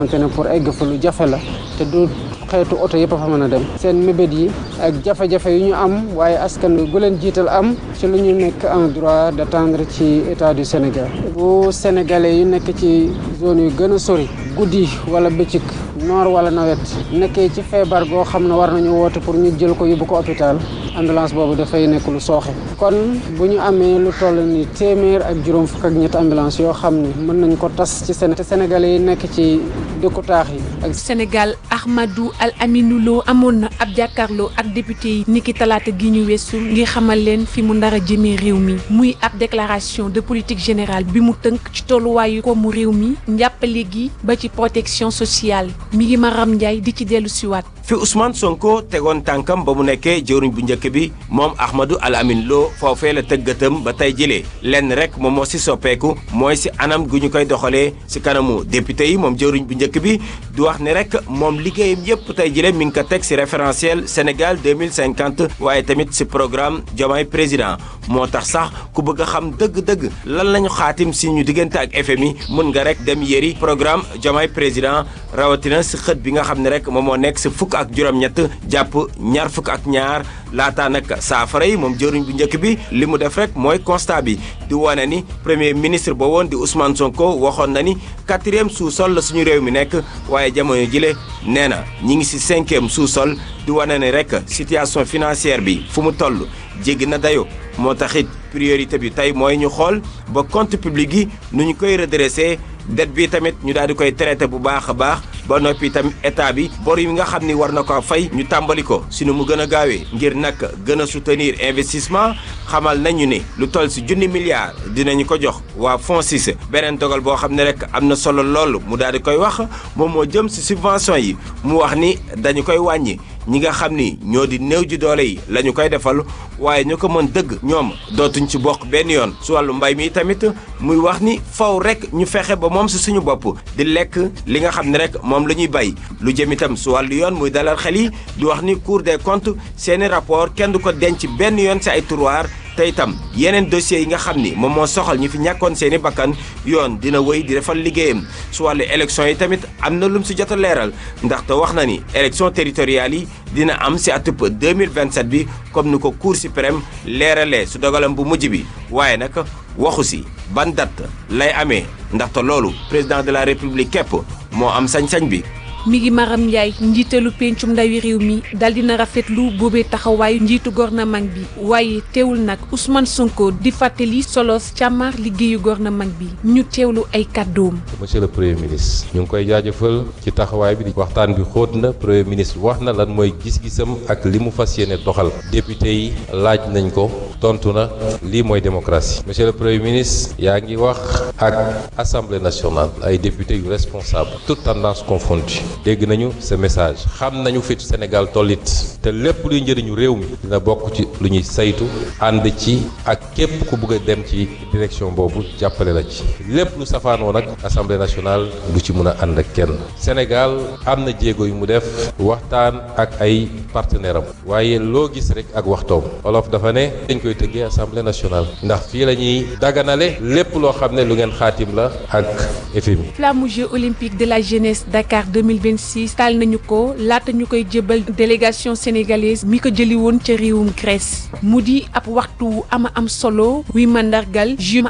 xamante ne pour egg fa lu jafe la te du xeetu oto yëpp a fa mën a dem seen mébét yi ak jafe-jafe yu ñu am waaye askan gu leen jiital am ci lu ñu nekk en droit d'attendre ci état du Sénégal bu sénégalais yu nekk ci zone yu gën a sori guddi wala bëccëg noor wala nawet nekkee ci feebar goo xam ne war nañu woote pour ñu jël ko yóbbu ko hôpital ambulance boobu dafay nekk lu sooxe kon bu ñu amee lu toll ni téeméer ak juróom fukk ak ñetti ambulance yoo xam ne mën nañ ko tas ci sénégalais yi nekk ci dëkku taax yi ak Sénégal Ahmadou Al Aminou Lo amoon na ab jàkkaarloo ak député yi niki talaata gi ñu weesu ngir xamal leen fi mu ndara jëmee réew mi muy ab déclaration de politique générale bi mu tënk ci tolluwaayu ko mu réew mi njàppale gi ba ci protection sociale mi ngi Maram Ndiaye di ci dellu siwaat fi Ousmane Sonko tegoon tànkam ba mu nekkee jëwriñ bu njëkk bi moom Ahmadou Al Aminou Lo foofee la tëggatam ba tey jëlee lenn rek moom moo si soppeeku mooy si anam gu ñu koy doxalee si kanamu député yi moom jëwriñ bu njëkk bi du wax ne rek moom liggéeyam yëpp tey jëlee mi ngi ko teg si référentiel Sénégal 2050 waaye tamit si programme Diomaye président moo tax sax ku bëgg a xam dëgg-dëgg lan lañu xaatim si ñu diggante ak FMI mun nga rek dem yëri programme Diomaye président rawatina si xët bi nga xam ne rek moom moo nekk si fukk ak juróom-ñett jàpp ñaar fukk ak ñaar laataa nag saafara yi moom jëriñ bu njëkk bi li mu def rek mooy constat bi di wane ni premier ministre ba woon di Ousmane Sonko waxoon na ni 4e sous-sol la suñu réew mi nekk waaye jamono jile nee na ñi ngi si 5e sous-sol di wane ni rek situation financière bi fu mu toll jéggi na dayo moo taxit priorité bi tey mooy ñu xool ba compte public yi nu ñu koy redresser dette bi tamit ñu daal di koy traité bu baax a baax ba noppi tamit état bi bor yi nga xam ni war na ko fay ñu tàmbali ko si nu mu gën a gaawee ngir nag gën a soutenir investissement xamal nañu ni lu toll si 1 milliard dinañu ko jox waa FONSIS beneen dogal boo xam ne rek am na solo lool mu daal di koy wax moom moo jëm si subvention yi mu wax ni dañu koy wàññi ñi nga xam ni ñoo di néew ji doole yi la ñu koy defal waaye ñu ko mën dëgg ñoom dootuñ ci bokk benn yoon su wàllu mbay mi tamit muy wax ni faw rek ñu fexe ba moom si suñu bopp di lekk li nga xam ne rek moom la ñuy bay lu jëm itam su wàllu yoon muy dalal xel yi di wax ni Cour des comptes seeni rapport kenn du ko denc benn yoon si ay tiroir te itam yeneen dossiers yi nga xam ni moom moo soxal ñi fi ñàkkoon seeni bakkan yoon dina wéy di defal liggéeyam su wàllu élection yi tamit am na lum si jot a leeral ndaxte wax na ni élection territoriale yi dina am si atub 2027 bi comme ni ko Cour suprême leeralee su dogalam bu mujj bi waaye nag waxu si ban date lay amee ndaxte loolu président de la république képp moo am sañ-sañ bi. mi ngi Maram Ndiaye njiitalu pencum ndawi réew mi dal dina rafetlu boobee taxawaayu njiitu gouvernement bi waaye teewul nag Ousmane Sonko di fàttali solos càmmar liggéeyu gouvernement bi ñu teewlu ay kàddoom. monsieur le premier ministre ñu ngi koy jaajëfal ci taxawaay bi di waxtaan bi xóot na premier ministre wax na lan mooy gis-gisam ak li mu fas yéene doxal député yi laaj nañ ko tontu na lii mooy démocratie monsieur le premier ministre yaa ngi wax ak assemblée nationale ay députés yu responsable toutes tendances confondues. dégg nañu ce message xam nañu fit Sénégal tollit te lépp luy njëriñu réew mi dina bokk ci lu ñuy saytu ànd ci ak képp ku bëgg a dem ci direction boobu jàppale la ci lépp lu safaanoo nag assemblée nationale du ci mën a ànd ak kenn Sénégal am na jéego yu mu def waxtaan ak ay partenaire am waaye loo gis rek ak waxtoom olof dafa ne dañ koy tëggee assemblée nationale ndax fii la ñuy daganale lépp loo xam ne lu ngeen xaatim la ak FMI. flamme Jeux olympiques de la jeunesse Dakar 2026 taal nañu ko laata ñu koy jébal délégation sénégalaise mi ko jëli woon ca réewum Grèce mu di ab waxtu wu ama am solo wuy mandargal